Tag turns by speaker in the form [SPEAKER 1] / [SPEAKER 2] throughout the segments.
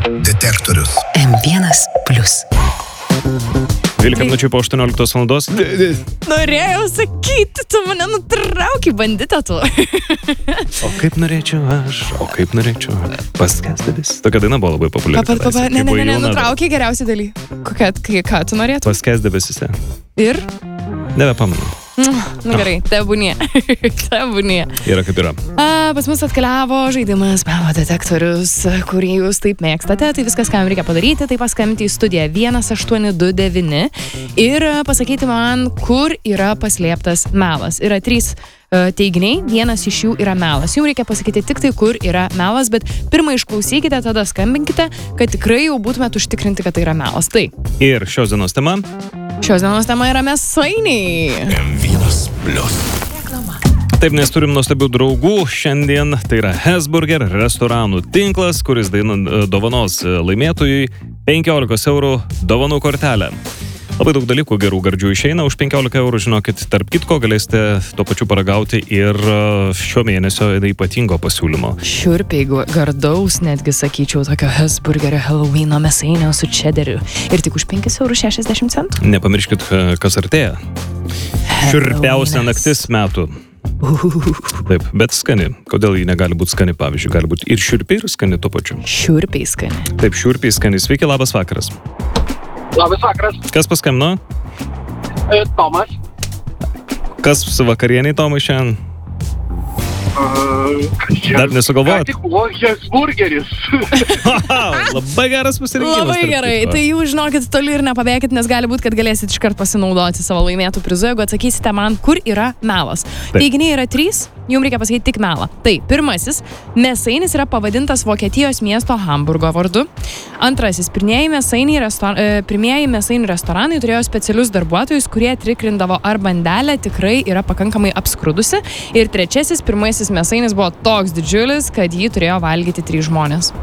[SPEAKER 1] Detektorius.
[SPEAKER 2] M1+.
[SPEAKER 3] 12 minučių po 18 valandos.
[SPEAKER 2] Norėjau sakyti, tu mane nutrauki, banditą tu.
[SPEAKER 3] O kaip norėčiau aš, paskęsti vis. Tokia daina buvo labai populiari.
[SPEAKER 2] Ne, nutrauki geriausią dalį. Ką tu norėtum?
[SPEAKER 3] Paskęsti visise.
[SPEAKER 2] Ir?
[SPEAKER 3] Nebepamenu.
[SPEAKER 2] Nu gerai, tebūnie.
[SPEAKER 3] Yra kaip yra.
[SPEAKER 2] Pas mus atkeliavo žaidimas Melo detektorius, kurį jūs taip mėgstate. Tai viskas, ką jums reikia padaryti, tai paskambinti į studiją 1829 ir pasakyti man, kur yra paslėptas melas. Yra 3 teiginiai, vienas iš jų yra melas. Jums reikia pasakyti tik tai, kur yra melas, bet pirmą išklausykite, tada skambinkite, kad tikrai jau būtumėt užtikrinti, kad tai yra melas. Tai.
[SPEAKER 3] Ir šios dienos tema?
[SPEAKER 2] Šios dienos tema yra mėsainiai.
[SPEAKER 1] M1+.
[SPEAKER 3] Taip, nes turim nuostabių draugų šiandien. Tai yra Hesburger restoranų tinklas, kuris dovanos laimėtojui 15 eurų dovanų kortelę. Labai daug dalykų gerų gardžių išeina. Už 15 eurų, žinokit, tarp kitko galėsite tuo pačiu paragauti ir šio mėnesio ypatingo pasiūlymo.
[SPEAKER 2] Šiurpiai gardaus, netgi sakyčiau, tokio Hesburgerio Halloweeno mėsainio su čederiu. Ir tik už 5,60 €.
[SPEAKER 3] Nepamirškit, kas artėja. Šiurpiausia naktis metų. Taip, bet skani. Kodėl ji negali būti skani, pavyzdžiui? Gali būti ir šiurpiai, ir skani tuo pačiu.
[SPEAKER 2] Šiurpiai skani.
[SPEAKER 3] Taip, šiurpiai skani. Sveiki, labas vakaras.
[SPEAKER 4] Labas vakaras.
[SPEAKER 3] Kas paskambino?
[SPEAKER 4] Tomas.
[SPEAKER 3] Kas vakarieniai Tomai šiandien? Dar nesugalvojot?
[SPEAKER 4] Tik buvo Hesburgeris.
[SPEAKER 3] Labai geras pasirinkimas.
[SPEAKER 2] Labai gerai. Tai jūs žinokit, toli ir nepabėkit, nes gali būti, kad galėsit iškart pasinaudoti savo laimėtų prizu, jeigu atsakysite man, kur yra melas. Teiginiai yra 3, jums reikia pasakyti tik melą. Tai pirmasis, mėsainis yra pavadintas Vokietijos miesto Hamburgo vardu. Antrasis, pirmieji mėsainių restoranai turėjo specialius darbuotojus, kurie tikrindavo, ar bandelė tikrai yra pakankamai apskrudusi. Ir trečiasis, pirmasis mėsainis buvo toks didžiulis, kad jį turėjo valgyti 3 žmonės.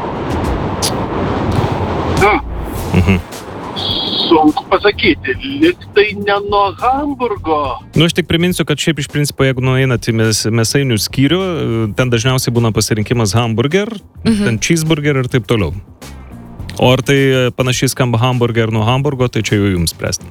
[SPEAKER 4] Sunku pasakyti, liktai ne nuo Hamburgo.
[SPEAKER 3] Aš tik priminsiu, kad šiaip iš principo, jeigu nueinat į mėsainių skyrių, ten dažniausiai būna pasirinkimas hamburger, ten cheeseburger ir taip toliau. O ar tai panašiai skamba hamburger nuo Hamburgo, tai čia jau jums spręsti.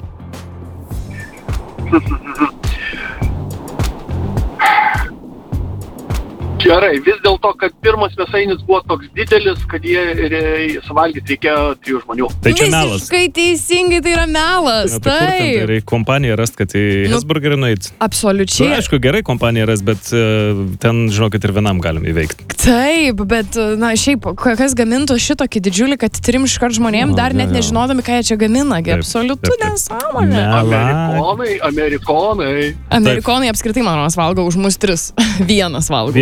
[SPEAKER 4] Gerai, vis dėlto, kad pirmas mėsainis buvo toks didelis, kad jie suvalgyti reikėjo 3 žmonių.
[SPEAKER 3] Tai čia melas.
[SPEAKER 2] Visiškai teisingai, tai yra melas.
[SPEAKER 3] Tai kur ten reikia kompaniją rast, kad į Hesburgerį nueit?
[SPEAKER 2] Absoliučiai.
[SPEAKER 3] Aišku, gerai kompaniją rast, bet ten, žinokit, ir vienam galim įveikti.
[SPEAKER 2] Taip, bet, šiaip, kas gamintų šitokį didžiulį, kad 3 iškart žmonėm dar net nežinodami, ką jie čia gamina. Absoliutų nesąmonė.
[SPEAKER 4] Amerikonai.
[SPEAKER 2] Amerikonai apskritai, manos, valgo už mus 3. Vienas valgo.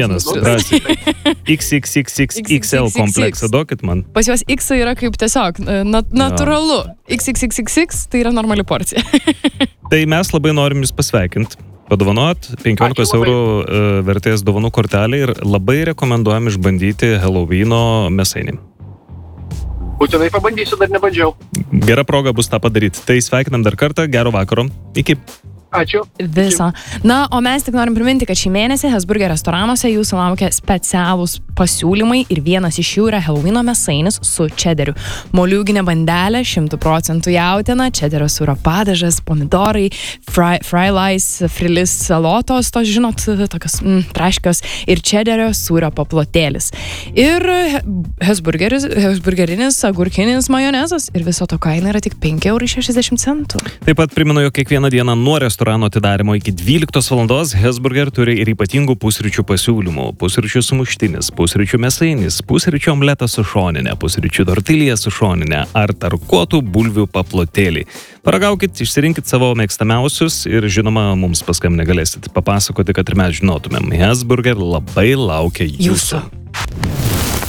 [SPEAKER 3] XXXXL kompleksą duokit man.
[SPEAKER 2] Pas juos X yra kaip tiesiog natūralu. XXXXX tai yra normali porcija.
[SPEAKER 3] Tai mes labai norim jūs pasveikinti. Padovanot 15 eurų vertės dovanų kortelę ir labai rekomenduojam išbandyti Halloweeno mėsainį.
[SPEAKER 4] Būtinai pabandysiu, dar nebandžiau.
[SPEAKER 3] Gera proga bus tą padaryti. Tai sveikinam dar kartą, gero vakaro. Iki.
[SPEAKER 4] Ačiū.
[SPEAKER 2] Viso. Na, o mes tik norim priminti, kad šį mėnesį Hesburger restoranuose jūsų laukia specialūs pasiūlymai ir vienas iš jų yra Halloweeno mėsainis su čederiu. Moliūginė bandelė, 100% jautiena, čederio sūrio padažas, pomidorai, frylais, frilis salotos, tos žinot, tokios traškios ir čederio sūrio paplotėlis. Ir Hesburgerinis agurkinis majonezas ir viso to kaina yra tik 5,60 €.
[SPEAKER 3] Taip pat primenu, jog kiekvieną dieną nuo restorano atidarimo iki 12 valandos Hesburger turi ir ypatingų pusryčių pasiūlymų. Pusryčių sumuštinis, pusryčių mėsainis, pusryčių omletas su šoninė, pusryčių tortilija su šoninė ar tarkuotų bulvių paplotėlį. Paragaukit, išsirinkit savo mėgstamiausius ir žinoma, mums paskambinę galėsit papasakoti, kad ir mes žinotumėm. Hesburger labai laukia jūsų.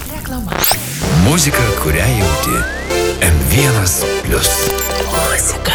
[SPEAKER 1] Muzika, kurią jauti. M1+. Muzika.